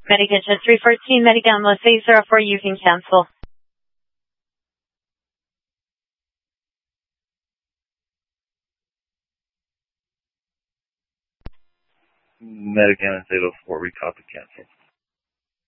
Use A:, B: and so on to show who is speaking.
A: Medication 314, Medigamma 604, you can cancel.
B: Medigamma 804, recopy cancel.